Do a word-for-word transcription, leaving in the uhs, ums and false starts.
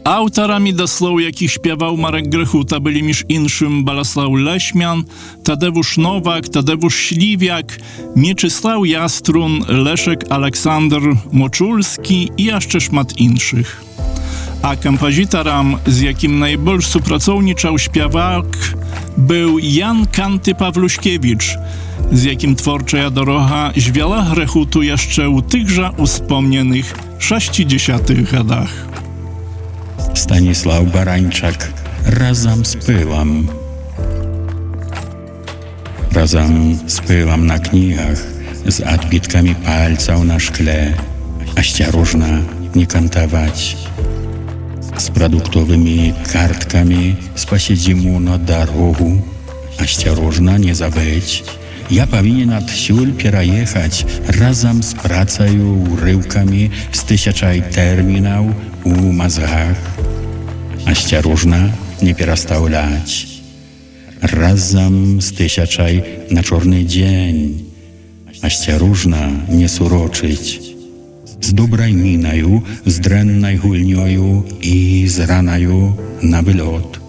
Autorami do słów, jakich śpiewał Marek Grechuta, byli miż inszym Bolesław Leśmian, Tadeusz Nowak, Tadeusz Śliwiak, Mieczysław Jastrun, Leszek Aleksander Moczulski i jeszcze szmat inszych. A kompozytorem, z jakim najbardziej współpracowniczał śpiewak, był Jan Kanty Pawluśkiewicz, z jakim twórcza doroga zwiela Grechutu jeszcze u tychże uspomnianych sześćdziesiątych latach. Stanisław Barańczak razem z pyłam. Razem z pyłam na knigach, z odbitkami palców na szkle, осторожna nie kantować, z produktowymi kartkami z посидиму na дорогу, осторожna nie zabyć. Ja powinien odsiul przejechać razem z pracą urywkami z tysiączaj terminał u mazgach. Осторожна nie przestawiać. Razem z tysiączaj na czarny dzień. Осторожна nie suroczyć. Z dobrej minaju, z drennej hulnioju i z ranaju na wylot.